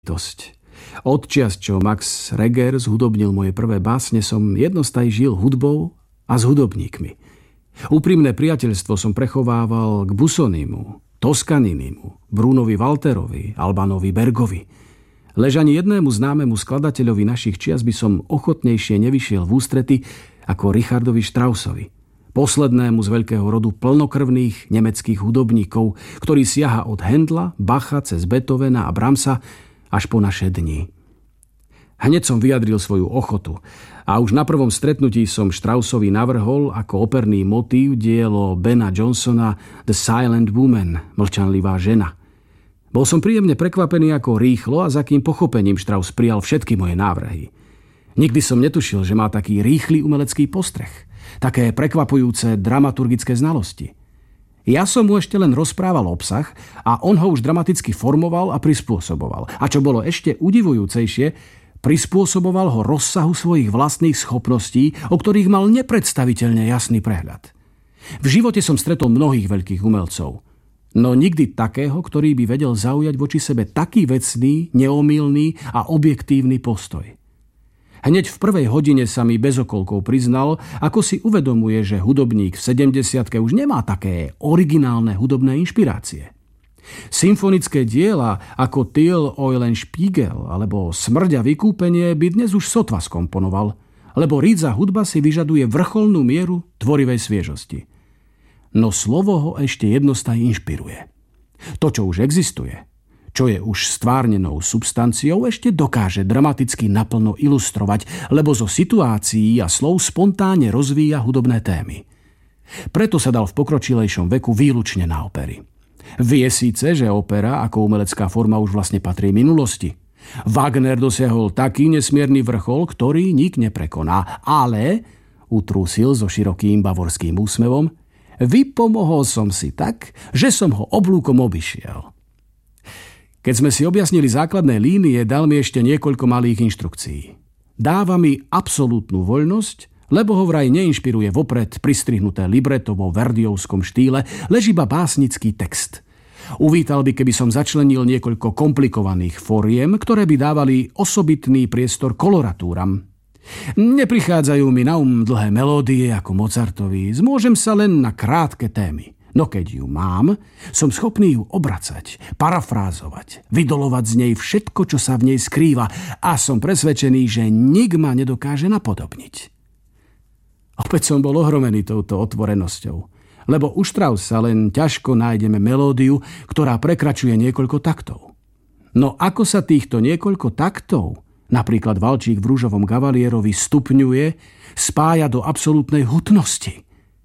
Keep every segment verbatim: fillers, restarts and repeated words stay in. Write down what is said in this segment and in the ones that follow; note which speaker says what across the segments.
Speaker 1: Odčias, čo Max Reger zhudobnil moje prvé básne, som jednostaj žil hudbou a s hudobníkmi. Úprimné priateľstvo som prechovával k Busonimu, Toscaninimu, Brunovi Walterovi, Albanovi Bergovi. Lež ani jednému známemu skladateľovi našich čias by som ochotnejšie nevyšiel v ústrety ako Richardovi Straussovi, poslednému z veľkého rodu plnokrvných nemeckých hudobníkov, ktorý siaha od Händla, Bacha cez Beethovena a Brahmsa až po naše dni. Hneď som vyjadril svoju ochotu a už na prvom stretnutí som Straussovi navrhol ako operný motív dielo Bena Johnsona The Silent Woman, mlčanlivá žena. Bol som príjemne prekvapený, ako rýchlo a za akým pochopením Strauss prijal všetky moje návrhy. Nikdy som netušil, že má taký rýchly umelecký postreh, také prekvapujúce dramaturgické znalosti. Ja som mu ešte len rozprával obsah a on ho už dramaticky formoval a prispôsoboval. A čo bolo ešte udivujúcejšie, prispôsoboval ho rozsahu svojich vlastných schopností, o ktorých mal nepredstaviteľne jasný prehľad. V živote som stretol mnohých veľkých umelcov, no nikdy takého, ktorý by vedel zaujať voči sebe taký vecný, neomylný a objektívny postoj. Hneď v prvej hodine sa mi bez okolkov priznal, ako si uvedomuje, že hudobník v sedemdesiatke už nemá také originálne hudobné inšpirácie. Symfonické diela ako Till Eulenspiegel alebo Smrť a vykúpenie by dnes už sotva skomponoval, lebo rídza hudba si vyžaduje vrcholnú mieru tvorivej sviežosti. No slovo ho ešte jednostaj inšpiruje. To, čo už existuje, čo je už stvárnenou substanciou, ešte dokáže dramaticky naplno ilustrovať, lebo zo situácií a slov spontánne rozvíja hudobné témy. Preto sa dal v pokročilejšom veku výlučne na opery. Vie síce, že opera ako umelecká forma už vlastne patrí minulosti. Wagner dosiahol taký nesmierny vrchol, ktorý nik neprekoná, ale, utrúsil so širokým bavorským úsmevom, vypomohol som si tak, že som ho oblúkom obišiel. Keď sme si objasnili základné línie, dal mi ešte niekoľko malých inštrukcií. Dáva mi absolútnu voľnosť, lebo ho vraj neinšpiruje vopred pristrihnuté libreto vo verdiovskom štýle, lež iba básnický text. Uvítal by, keby som začlenil niekoľko komplikovaných foriem, ktoré by dávali osobitný priestor koloratúram. Neprichádzajú mi na um dlhé melódie ako Mozartovi, zmôžem sa len na krátke témy. No keď ju mám, som schopný ju obracať, parafrázovať, vydolovať z nej všetko, čo sa v nej skrýva a som presvedčený, že nik ma nedokáže napodobniť. Opäť som bol ohromený touto otvorenosťou, lebo u Straussa len ťažko nájdeme melódiu, ktorá prekračuje niekoľko taktov. No ako sa týchto niekoľko taktov, napríklad Valčík v Rúžovom kavalierovi, stupňuje, spája do absolútnej hutnosti.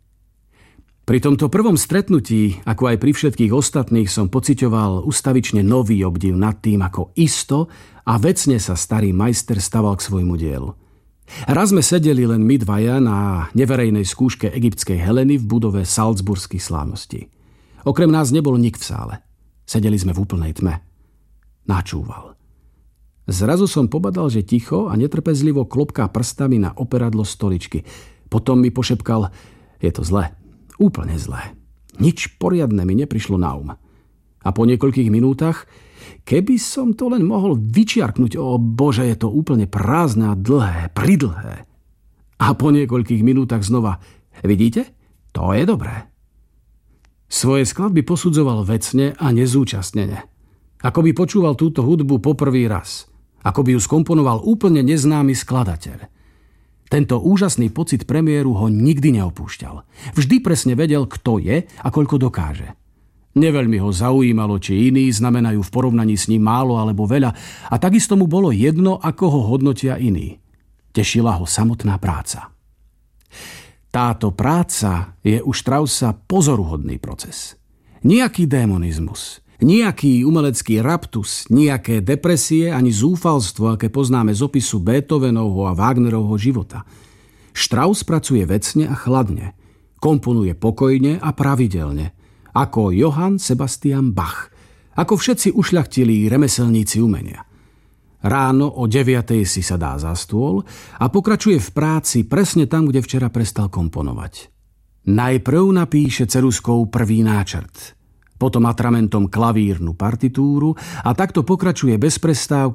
Speaker 1: Pri tomto prvom stretnutí, ako aj pri všetkých ostatných, som pociťoval ustavične nový obdiv nad tým, ako isto a vecne sa starý majster staval k svojmu dielu. Raz sme sedeli len my dvaja na neverejnej skúške egyptskej Heleny v budove Salzburských slávností. Okrem nás nebol nik v sále. Sedeli sme v úplnej tme. Načúval. Zrazu som pobadal, že ticho a netrpezlivo klopká prstami na operadlo stoličky. Potom mi pošepkal, je to zle, úplne zle. Nič poriadne mi neprišlo na um. A po niekoľkých minútach, keby som to len mohol vyčiarknúť, o Bože, je to úplne prázdne a dlhé, pridlhé. A po niekoľkých minútach znova, vidíte? To je dobré. Svoje skladby posudzoval vecne a nezúčastnene. Ako by počúval túto hudbu poprvý raz. Ako by ju skomponoval úplne neznámy skladateľ. Tento úžasný pocit premiéru ho nikdy neopúšťal. Vždy presne vedel, kto je a koľko dokáže. Neveľmi ho zaujímalo, či iní znamenajú v porovnaní s ním málo alebo veľa, a takisto mu bolo jedno, ako ho hodnotia iní. Tešila ho samotná práca. Táto práca je u Straussa pozoruhodný proces. Nijaký démonizmus, nijaký umelecký raptus, nijaké depresie ani zúfalstvo, aké poznáme z opisu Beethovenovho a Wagnerovho života. Strauss pracuje vecne a chladne, komponuje pokojne a pravidelne, ako Johann Sebastian Bach, ako všetci ušľachtilí remeselníci umenia. Ráno o deviatej si sadá za stôl a pokračuje v práci presne tam, kde včera prestal komponovať. Najprv napíše ceruzkou prvý náčrt. potom atramentom klavírnu partitúru a takto pokračuje bez prestávky